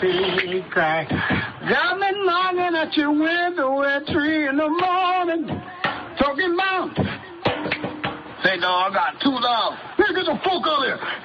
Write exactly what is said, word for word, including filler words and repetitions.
Big crack. Got me knocking at your window at three in the morning. Talking about. Say, dog, I got two dollars. Look at the folk out there.